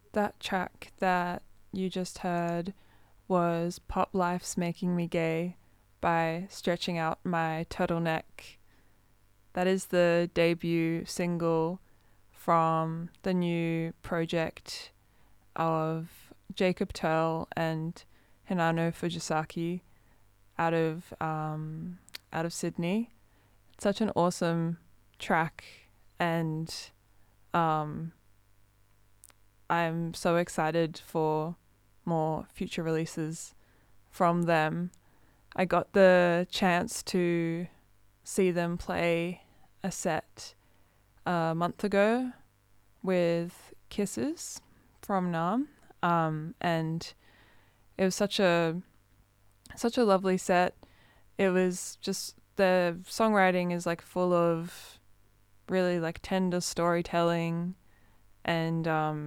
That track that you just heard was Pop Life's Making Me Gay by Stretching Out My Turtleneck. That is the debut single from the new project of Jacob Turl and Hinano Fujisaki out of Sydney. It's such an awesome track, and um, I'm so excited for more future releases from them. I got the chance to see them play a set a month ago with Kisses from Nam, and it was such a lovely set. It was just the songwriting is like full of really like tender storytelling and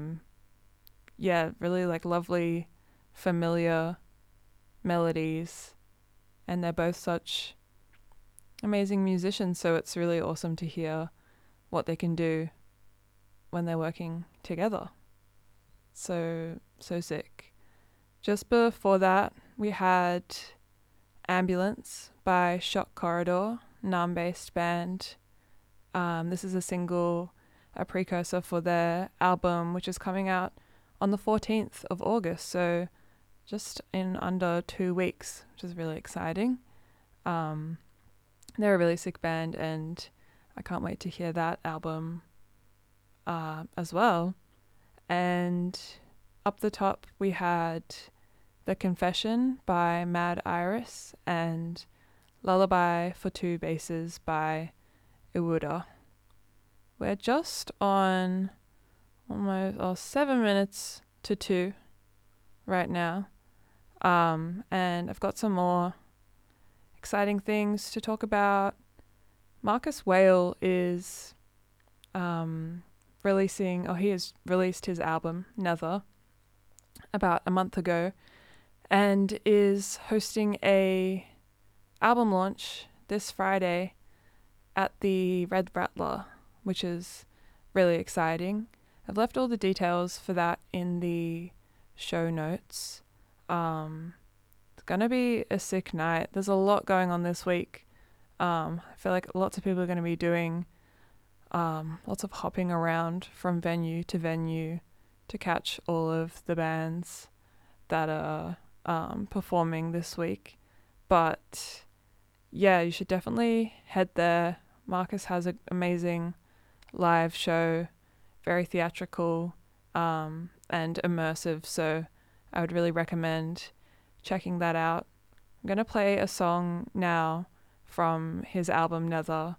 really like lovely familiar melodies, and they're both such amazing musicians, so it's really awesome to hear what they can do when they're working together. So sick. Just before that, we had Ambulance by Shock Corridor, Nam-based band. This is a single, a precursor for their album, which is coming out on the 14th of August, so just in under 2 weeks, which is really exciting. They're a really sick band, and I can't wait to hear that album as well. And up the top, we had The Confession by Mad Iris and Lullaby for Two Basses by Iwuda. We're just on almost 7 minutes to 2 right now. And I've got some more exciting things to talk about. Marcus Whale is he has released his album, Nether, about a month ago, and is hosting a album launch this Friday at the Red Rattler, which is really exciting. I've left all the details for that in the show notes. It's gonna be a sick night. There's a lot going on this week. I feel like lots of people are going to be doing lots of hopping around from venue to venue to catch all of the bands that are performing this week. But yeah, you should definitely head there. Marcus has an amazing live show, very theatrical and immersive, so I would really recommend checking that out. I'm going to play a song now from his album Nether,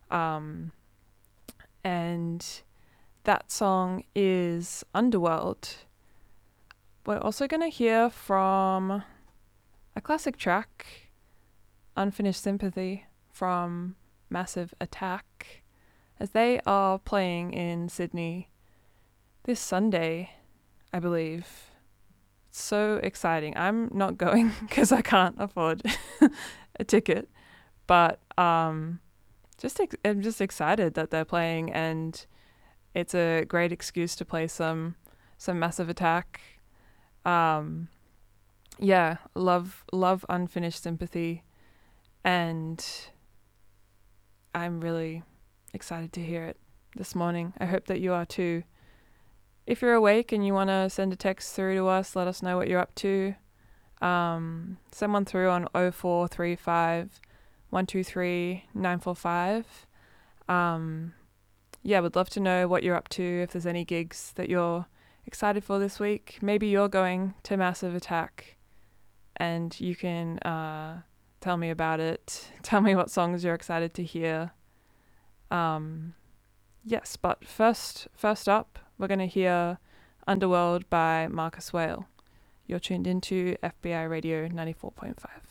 and that song is Underworld. We're also going to hear from a classic track, Unfinished Sympathy, from Massive Attack, as they are playing in Sydney this Sunday, I believe. It's so exciting. I'm not going because I can't afford a ticket, but I'm just excited that they're playing, and it's a great excuse to play some Massive Attack. Love Unfinished Sympathy, and I'm really excited to hear it this morning. I hope that you are too. If you're awake and you want to send a text through to us, let us know what you're up to. Send one through on 0435 123 945. Would love to know what you're up to, if there's any gigs that you're excited for this week. Maybe you're going to Massive Attack and you can tell me about it. Tell me what songs you're excited to hear. Yes, but first up, we're going to hear Underworld by Marcus Whale. You're tuned into FBI Radio 94.5.